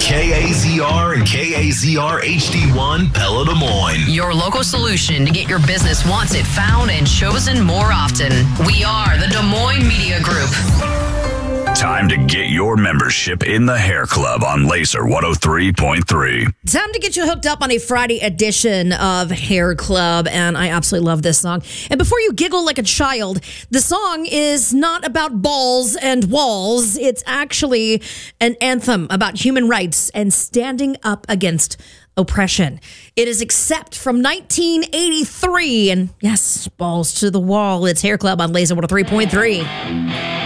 KAZR and KAZR HD1 Pella Des Moines. Your local solution to get your business wants it found and chosen more often. We are the Des Moines Media Group. Time to get your membership in the Hair Club on Laser 103.3. Time to get you hooked up on a Friday edition of Hair Club, and I absolutely love this song. And before you giggle like a child, the song is not about balls and walls. It's actually an anthem about human rights and standing up against oppression. It is Accept from 1983, and yes, balls to the wall. It's Hair Club on Laser 103.3.